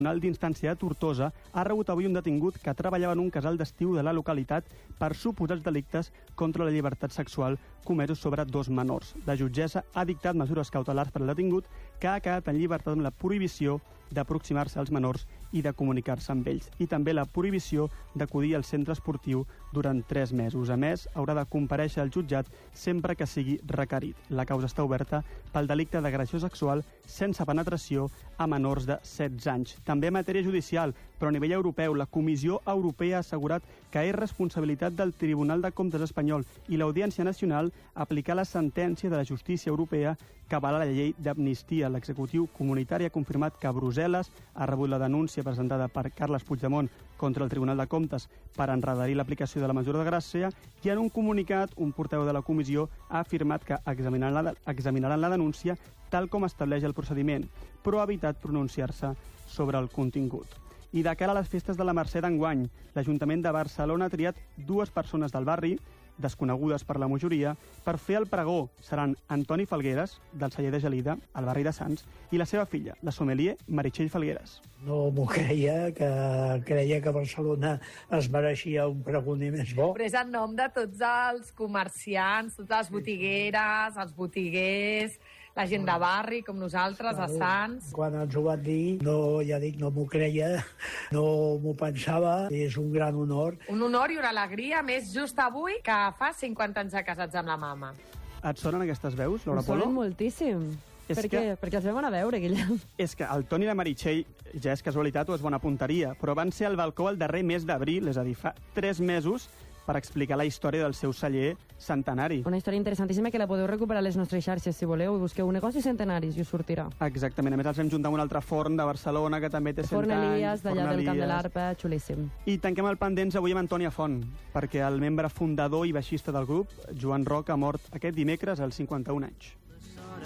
Tribunal d'Instància de Tortosa ha rebut avui un detingut que treballava en un casal d'estiu de la localitat per suposats delictes contra la llibertat sexual comesos sobre 2 menors. La jutgessa ha dictat mesures cautelars per al detingut, que ha quedat en llibertat amb la prohibició d'aproximar-se als menors i de comunicar-se amb ells, i també la prohibició d'acudir al centre esportiu durant 3 mesos. A més, haurà de comparèixer al jutjat sempre que sigui requerit. La causa està oberta pel delicte d'agressió sexual sense penetració a menors de 16 anys. També en matèria judicial, però a nivell europeu, la Comissió Europea ha assegurat que és responsabilitat del Tribunal de Comptes espanyol i l'Audiència Nacional aplicar la sentència de la justícia europea que avala la llei d'amnistia. L'executiu comunitari ha confirmat que Brussel·les ha rebut la denúncia presentada per Carles Puigdemont contra el Tribunal de Comptes per enredarir l'aplicació de la mesura de gràcia, i en un comunicat un portaveu de la comissió ha afirmat que examinaran la denúncia tal com estableix el procediment, però ha evitat pronunciar-se sobre el contingut. I de cara a les festes de la Mercè d'enguany, l'Ajuntament de Barcelona ha triat 2 persones del barri, desconegudes per la majoria, per fer el pregó. Seran Antoni Falgueres, del celler de Gelida, al barri de Sants, i la seva filla, la sommelier Meritxell Falgueres. No m'ho creia que Barcelona es mereixia un pregoner més bo. Però és en nom de tots els comerciants, totes les botigueres, els botiguers, la gent de barri, com nosaltres, a Sants. Quan ens ho van dir, no m'ho creia, no m'ho pensava, és un gran honor. Un honor i una alegria, més just avui, que fa 50 anys de casats amb la mama. Et sonen aquestes veus, Laura Polo? Em sonen moltíssim. Per què? Perquè els vam anar a veure, Guillem. És que el Toni i la Meritxell, ja és casualitat o és bona punteria, però van ser al balcó el darrer mes d'abril, és a dir, fa 3 mesos, per explicar la història del seu celler centenari. Una història interessantíssima que la podeu recuperar a les nostres xarxes, si voleu, i busqueu negocis centenaris i us sortirà. Exactament, a més els vam juntar amb un altre forn de Barcelona que també té 100 anys. Forn Elias, d'allà del Camp de l'Arpa, xulíssim. I tanquem el pendents avui amb Antònia Font, perquè el membre fundador i baixista del grup, Joan Roca, ha mort aquest dimecres als 51 anys.